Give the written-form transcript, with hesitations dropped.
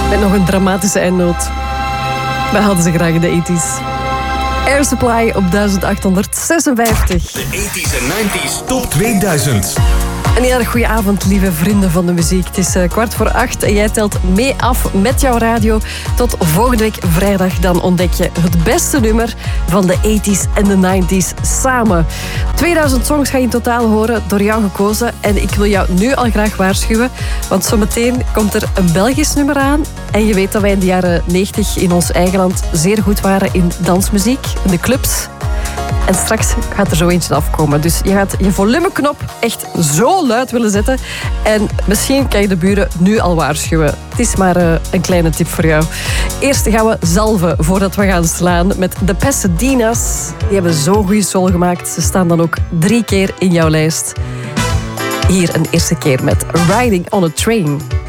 Met nog een dramatische eindnoot. Wij hadden ze graag in de 80s. Air Supply op 1856. De 80s en 90s Top 2000. Een hele goede avond, lieve vrienden van de muziek. Het is 7:15 en jij telt mee af met jouw radio. Tot volgende week vrijdag. Dan ontdek je het beste nummer van de 80s en de 90s samen. 2000 songs ga je in totaal horen, door jou gekozen. En ik wil jou nu al graag waarschuwen, want zometeen komt er een Belgisch nummer aan. En je weet dat wij in de jaren 90 in ons eigen land zeer goed waren in dansmuziek, in de clubs. En straks gaat er zo eentje afkomen. Dus je gaat je volumeknop echt zo luid willen zetten. En misschien kan je de buren nu al waarschuwen. Het is maar een kleine tip voor jou. Eerst gaan we zalven voordat we gaan slaan met de Pasadena's. Die hebben zo'n goede soul gemaakt. Ze staan dan ook 3 keer in jouw lijst. Hier een eerste keer met Riding on a Train.